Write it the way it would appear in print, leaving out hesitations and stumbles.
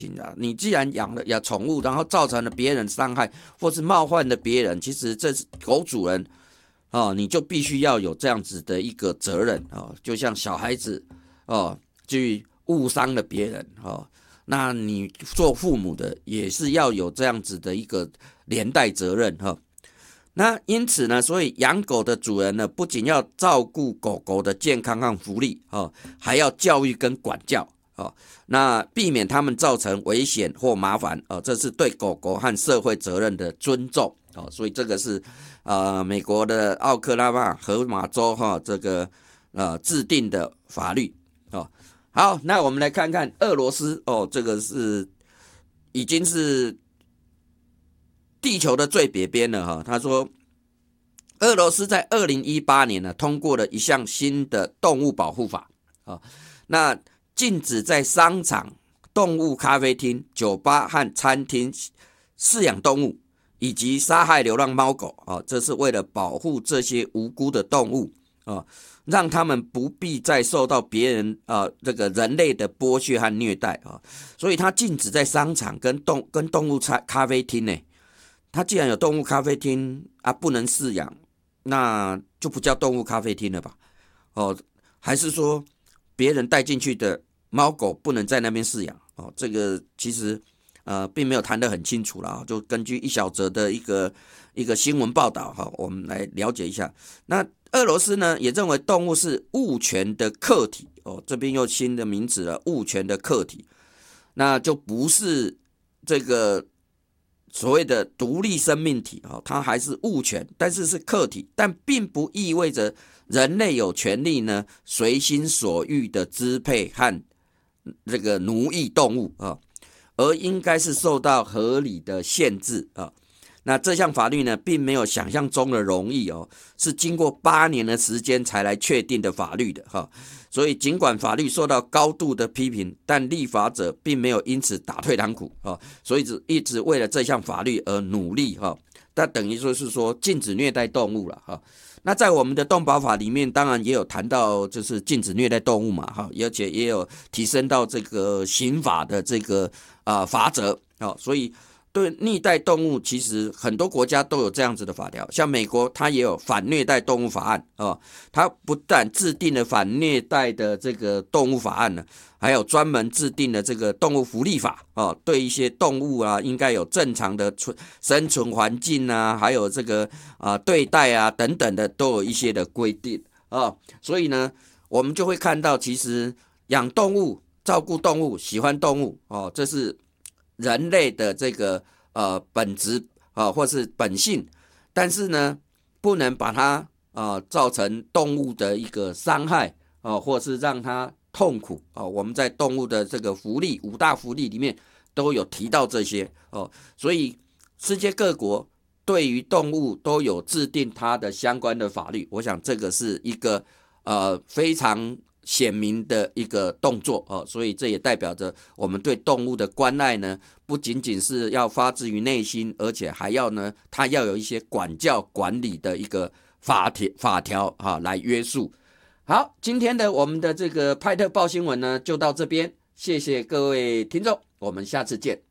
你既然养宠物，然后造成了别人伤害，或是冒犯了别人，其实这是狗主人你就必须要有这样子的一个责任就像小孩子去误伤了别人那你做父母的也是要有这样子的一个连带责任那因此呢，所以养狗的主人呢，不仅要照顾狗狗的健康和福利还要教育跟管教那避免他们造成危险或麻烦这是对狗狗和社会责任的尊重所以这个是美国的奥克拉荷荷马州这个制定的法律好，那我们来看看俄罗斯这个是已经是地球的最北边了他说，俄罗斯在2018年呢通过了一项新的动物保护法那禁止在商场、动物咖啡厅、酒吧和餐厅饲养动物，以及杀害流浪猫狗这是为了保护这些无辜的动物让他们不必再受到别人这个人类的剥削和虐待所以他禁止在商场跟动物咖啡厅呢，他既然有动物咖啡厅不能饲养，那就不叫动物咖啡厅了吧还是说别人带进去的猫狗不能在那边饲养这个其实并没有谈得很清楚啦就根据一小则的一个新闻报道我们来了解一下。那俄罗斯呢也认为动物是物权的客体这边又新的名词了，物权的客体，那就不是这个所谓的独立生命体它还是物权，但是是客体，但并不意味着人类有权利呢随心所欲的支配和这个奴役动物而应该是受到合理的限制那这项法律呢并没有想象中的容易是经过8年的时间才来确定的法律的所以尽管法律受到高度的批评，但立法者并没有因此打退堂鼓所以一直为了这项法律而努力但等于就是说禁止虐待动物了那在我们的动保法里面当然也有谈到就是禁止虐待动物嘛而且也有提升到这个刑法的这个罚则所以对虐待动物其实很多国家都有这样子的法条，像美国它也有反虐待动物法案它不但制定了反虐待的这个动物法案呢，还有专门制定了这个动物福利法对一些动物应该有正常的生存环境还有这个对待等等的都有一些的规定所以呢我们就会看到其实养动物、照顾动物、喜欢动物这是人类的这个本质或是本性，但是呢不能把它造成动物的一个伤害或是让它痛苦我们在动物的这个福利5大福利里面都有提到这些所以世界各国对于动物都有制定它的相关的法律，我想这个是一个非常显明的一个动作所以这也代表着我们对动物的关爱呢，不仅仅是要发自于内心，而且还要呢，它要有一些管教管理的一个法条来约束。好，今天的我们的这个派特报新闻呢，就到这边，谢谢各位听众，我们下次见。